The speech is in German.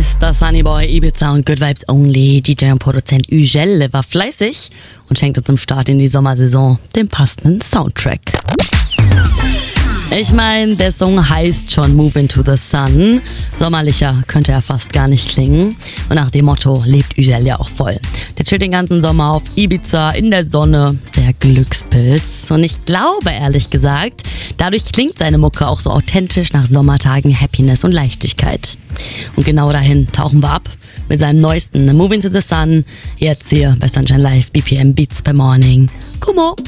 Mr. Sunnyboy, Ibiza und Good Vibes Only. DJ und Produzent Ugel war fleißig und schenkte zum Start in die Sommersaison den passenden Soundtrack. Ich meine, der Song heißt schon Move into the Sun. Sommerlicher könnte er fast gar nicht klingen. Und nach dem Motto lebt Ugel ja auch voll. Der chillt den ganzen Sommer auf Ibiza, in der Sonne, der Glückspilz. Und ich glaube, ehrlich gesagt, dadurch klingt seine Mucke auch so authentisch nach Sommertagen Happiness und Leichtigkeit. Und genau dahin tauchen wir ab mit seinem neuesten Move into the Sun. Jetzt hier bei Sunshine Live, BPM Beats by Morning. Kumo!